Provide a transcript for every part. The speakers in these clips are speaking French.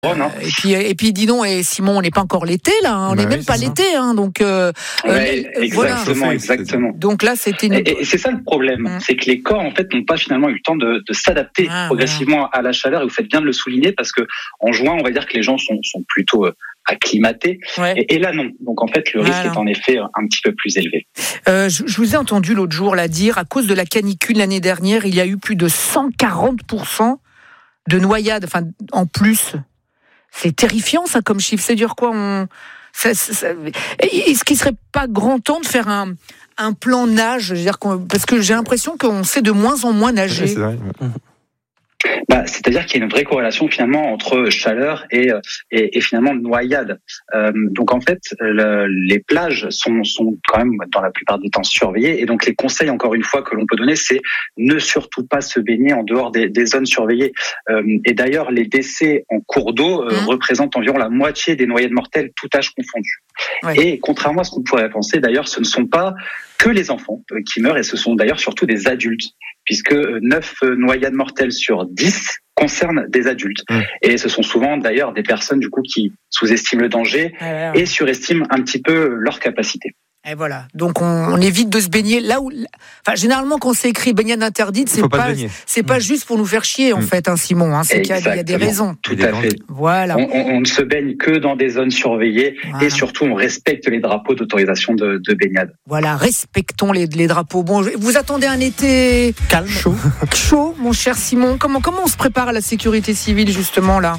Et puis dis donc, et Simon, on n'est pas encore l'été là, on n'est même pas l'été, hein, donc exactement. Donc là, c'était et c'est ça le problème, c'est que les corps en fait n'ont pas finalement eu le temps de s'adapter progressivement à la chaleur. Et vous faites bien de le souligner parce que en juin, on va dire que les gens sont plutôt acclimatés, et là non. Donc en fait, le risque est en effet un petit peu plus élevé. Je vous ai entendu l'autre jour là dire, à cause de la canicule l'année dernière, il y a eu plus de 140% de noyades, enfin en plus. C'est terrifiant ça comme chiffre. C'est dur quoi. Est-ce qu'il serait pas grand temps de faire un plan nage, je veux dire, parce que j'ai l'impression qu'on sait de moins en moins nager. C'est vrai. C'est-à-dire qu'il y a une vraie corrélation finalement entre chaleur et finalement noyade. Donc en fait, les plages sont quand même dans la plupart des temps surveillées, et donc les conseils encore une fois que l'on peut donner, c'est ne surtout pas se baigner en dehors des zones surveillées. Et d'ailleurs, les décès en cours d'eau représentent environ la moitié des noyades mortelles, tout âge confondu. Et contrairement à ce qu'on pourrait penser, d'ailleurs, ce ne sont pas que les enfants qui meurent, et ce sont d'ailleurs surtout des adultes, puisque 9 noyades mortelles sur 10 concernent des adultes. Et ce sont souvent d'ailleurs des personnes du coup qui sous-estiment le danger et surestiment un petit peu leur capacité. Et voilà. Donc on évite de se baigner là où. Enfin, généralement, quand c'est écrit baignade interdite, c'est pas juste pour nous faire chier en fait, hein, Simon. Hein, c'est qu'il y a des raisons. Tout à fait. Voilà. On ne se baigne que dans des zones surveillées, et surtout on respecte les drapeaux d'autorisation de baignade. Voilà, respectons les drapeaux. Bon, vous attendez un été calme, chaud, mon cher Simon. Comment on se prépare à la sécurité civile justement là?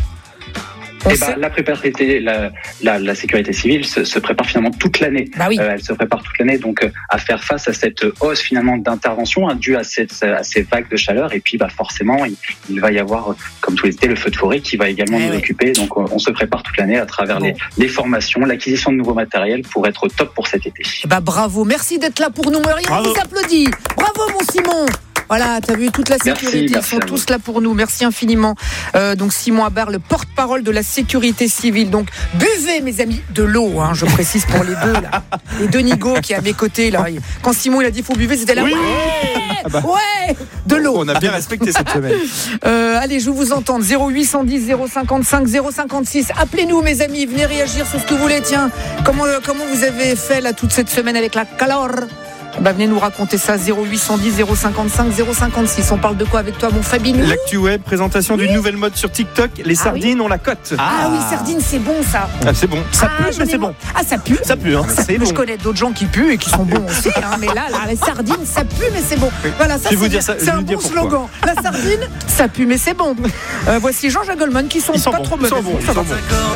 La sécurité civile se prépare finalement toute l'année. Elle se prépare toute l'année donc à faire face à cette hausse finalement d'intervention due à ces vagues de chaleur. Et puis forcément il va y avoir, comme tous les étés, le feu de forêt qui va également nous occuper. Donc on se prépare toute l'année à travers les formations, l'acquisition de nouveaux matériels pour être au top pour cet été. Bravo, merci d'être là pour nous. On vous applaudit. Bravo mon Simon. Voilà, t'as vu, toute la sécurité, ils sont tous là pour nous. Merci infiniment. Donc Simon Habart, le porte-parole de la sécurité civile. Donc buvez, mes amis, de l'eau, hein, je précise pour les deux là. Les deux nigauds qui est à mes côtés là. Quand Simon il a dit il faut buvez, c'était là. Ouais, de l'eau. On a bien respecté cette semaine. Allez, je vous entends. 0810 055 056. Appelez-nous, mes amis, venez réagir sur ce que vous voulez. Tiens, comment vous avez fait là toute cette semaine avec la calor? Venez nous raconter ça, 0810 055 056. On parle de quoi avec toi, mon Fabinho? L'actu web, présentation d'une nouvelle mode sur TikTok. Les sardines, on la cote. Oui, sardines, c'est bon ça. C'est bon. Ça pue, mais c'est bon. Ça pue. Ça pue, hein. C'est bon. Je connais d'autres gens qui puent et qui sont bons aussi, hein, mais là, les sardines, ça pue, mais c'est bon. Voilà, ça, c'est un bon slogan. La sardine, ça pue, mais c'est bon. Voici Jean-Jacques Goldman qui sont pas trop mauvais.